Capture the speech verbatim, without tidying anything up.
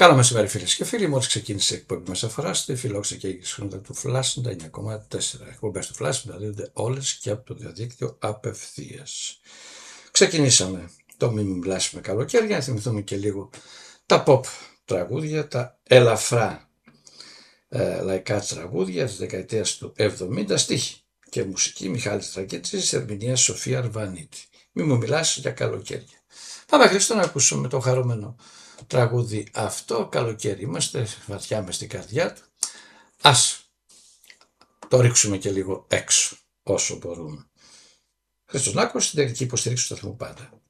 Καλό μεσημέρι φίλες και φίλοι, μόλις ξεκίνησε η εκπομπή μας αφορά στη φιλόξενη και έγκυση χρονικά του Flash ενενήντα εννιά κόμμα τέσσερα. Εκπομπές του Flash μεταδίδονται όλες και από το διαδίκτυο απευθείας. Ξεκινήσαμε το Μη Μου Μιλάς με καλοκαίρι για να θυμηθούμε και λίγο τα pop τραγούδια, τα ελαφρά ε, λαϊκά τραγούδια της δεκαετίας του εβδομήντα, στίχη και μουσική Μιχάλης Τρακίτσης, ερμηνεία Σοφία Αρβανίτη. Μη μου μιλάς για καλοκαίρια. Πάμε Χρήστο να ακούσουμε το χαρούμενο τραγούδι αυτό. Καλοκαίρι είμαστε, βαθιά μες στην καρδιά του. Ας το ρίξουμε και λίγο έξω όσο μπορούμε. Χρήστος Νάκος, στην τεχνική υποστήριξη του σταθμού πάντα.